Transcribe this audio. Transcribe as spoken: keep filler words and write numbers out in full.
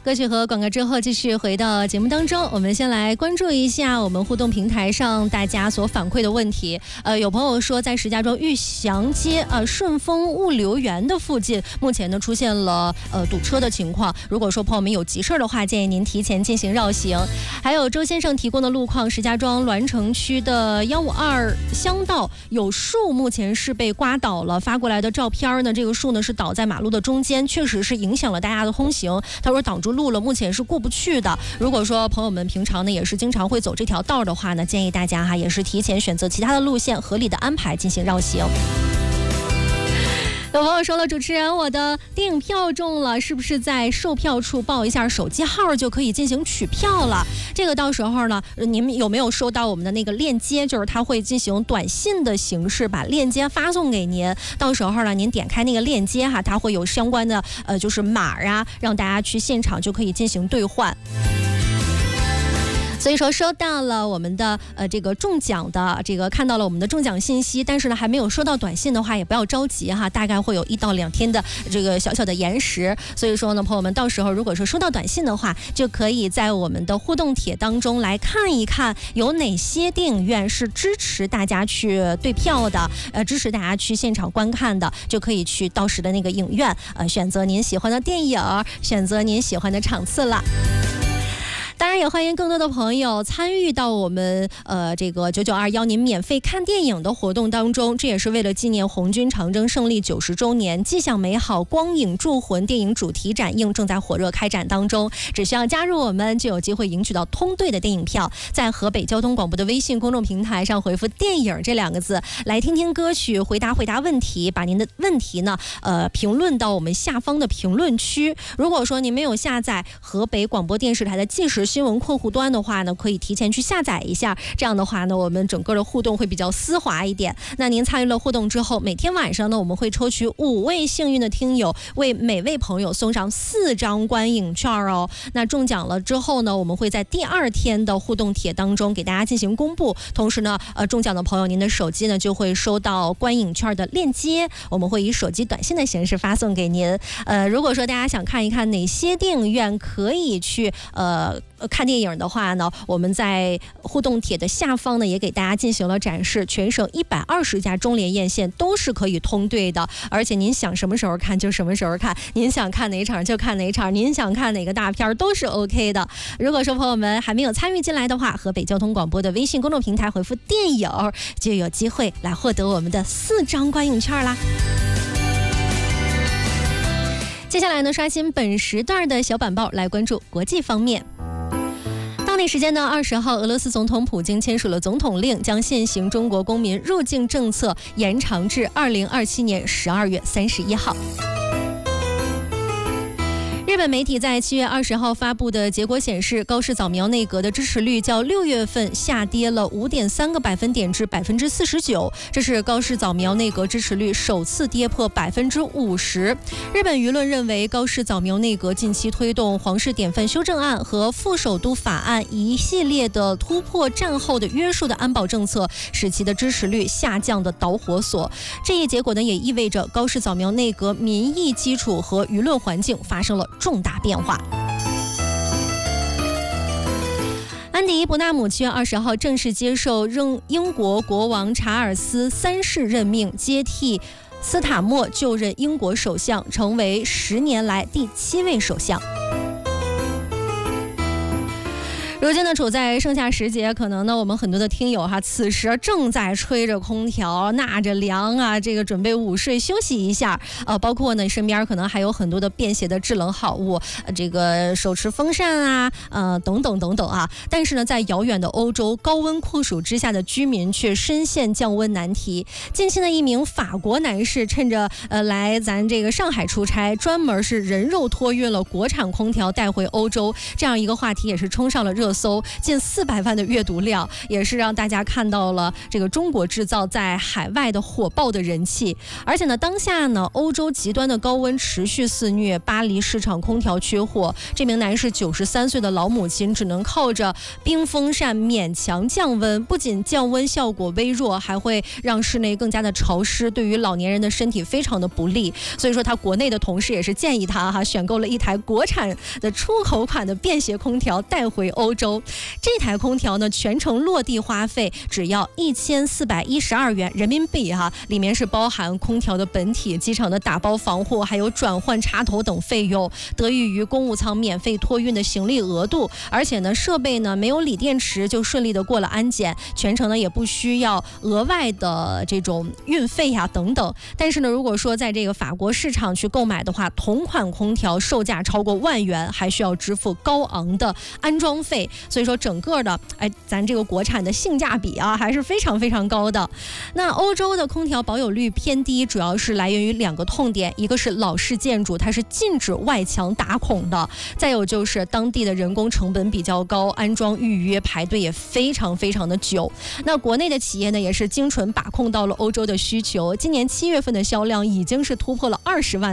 歌曲和广告之后，继续回到节目当中。我们先来关注一下我们互动平台上大家所反馈的问题。呃，有朋友说，在石家庄玉祥街呃顺丰物流园的附近，目前呢出现了呃堵车的情况。如果说朋友们有急事的话，建议您提前进行绕行。还有周先生提供的路况，石家庄栾城区的幺五二乡道有树，目前是被刮倒了。发过来的照片呢，这个树呢是倒在马路的中间，确实是影响了大家的通行。他说挡住路了，目前是过不去的。如果说朋友们平常呢也是经常会走这条道的话呢，建议大家哈也是提前选择其他的路线，合理的安排进行绕行。有朋友说了，主持人，我的电影票中了，是不是在售票处报一下手机号就可以进行取票了？这个到时候呢，你们有没有收到我们的那个链接？就是他会进行短信的形式把链接发送给您，到时候呢，您点开那个链接哈，它会有相关的呃就是码啊，让大家去现场就可以进行兑换。所以说收到了我们的呃这个中奖的这个看到了我们的中奖信息，但是呢还没有收到短信的话，也不要着急哈，大概会有一到两天的这个小小的延时。所以说呢，朋友们到时候如果说收到短信的话，就可以在我们的互动帖当中来看一看有哪些电影院是支持大家去兑票的，呃支持大家去现场观看的，就可以去到时的那个影院呃选择您喜欢的电影，选择您喜欢的场次了。当然也欢迎更多的朋友参与到我们呃这个九九二邀您免费看电影的活动当中，这也是为了纪念红军长征胜利九十周年，迹象美好光影铸魂电影主题展映正在火热开展当中，只需要加入我们就有机会赢取到通兑的电影票。在河北交通广播的微信公众平台上回复电影这两个字，来听听歌曲，回答回答问题，把您的问题呢呃评论到我们下方的评论区。如果说您没有下载河北广播电视台的即时新闻客户端的话呢，可以提前去下载一下，这样的话呢，我们整个的互动会比较丝滑一点。那您参与了互动之后，每天晚上呢，我们会抽取五位幸运的听友，为每位朋友送上四张观影券哦。那中奖了之后呢，我们会在第二天的互动帖当中给大家进行公布，同时呢，呃，中奖的朋友，您的手机呢就会收到观影券的链接，我们会以手机短信的形式发送给您。呃，如果说大家想看一看哪些电影院可以去呃。看电影的话呢，我们在互动帖的下方呢也给大家进行了展示，全省一百二十家中联院线都是可以通兑的，而且您想什么时候看就什么时候看，您想看哪场就看哪场，您想看哪个大片都是 OK 的。如果说朋友们还没有参与进来的话，河北交通广播的微信公众平台回复电影就有机会来获得我们的四张观影券啦。接下来呢，刷新本时段的小板报，来关注国际方面。当地时间的二十号，俄罗斯总统普京签署了总统令，将现行中国公民入境政策延长至二零二七年十二月三十一号。日本媒体在七月二十号发布的结果显示，高市早苗内阁的支持率较六月份下跌了五点三个百分点至百分之四十九，这是高市早苗内阁支持率首次跌破百分之五十。日本舆论认为，高市早苗内阁近期推动皇室典范修正案和副首都法案一系列的突破战后的约束的安保政策，使其的支持率下降的导火索。这一结果呢，也意味着高市早苗内阁民意基础和舆论环境发生了重大变化。安迪·伯纳姆七月二十号正式接受英英国国王查尔斯三世任命，接替斯塔默就任英国首相，成为十年来第七位首相。如今呢，处在盛夏时节，可能呢，我们很多的听友哈，此时正在吹着空调，纳着凉啊，这个准备午睡休息一下，呃，包括呢，身边可能还有很多的便携的制冷好物，呃、这个手持风扇啊，呃，等等等等啊。但是呢，在遥远的欧洲，高温酷暑之下的居民却深陷降温难题。近期的一名法国男士趁着呃来咱这个上海出差，专门是人肉托运了国产空调带回欧洲，这样一个话题也是冲上了热搜。 搜，近四百万的阅读量，也是让大家看到了这个中国制造在海外的火爆的人气。而且呢，当下呢，欧洲极端的高温持续肆虐，巴黎市场空调缺货，这名男士九十三岁的老母亲只能靠着冰风扇勉强降温，不仅降温效果微弱，还会让室内更加的潮湿，对于老年人的身体非常的不利。所以说，他国内的同事也是建议他哈选购了一台国产的出口款的便携空调带回欧洲。这台空调呢，全程落地花费只要一千四百一十二元人民币哈，里面是包含空调的本体、机场的打包防护，还有转换插头等费用，得益于公务舱免费托运的行李额度，而且呢，设备呢没有锂电池就顺利的过了安检，全程呢也不需要额外的这种运费呀、啊、等等。但是呢，如果说在这个法国市场去购买的话，同款空调售价超过万元，还需要支付高昂的安装费。所以说，整个的哎，咱这个国产的性价比啊，还是非常非常高的。那欧洲的空调保有率偏低，主要是来源于两个痛点，一个是老式建筑，它是禁止外墙打孔的；再有就是当地的人工成本比较高，安装预约排队也非常非常的久。那国内的企业呢，也是精准把控到了欧洲的需求，今年七月份的销量已经是突破了二十万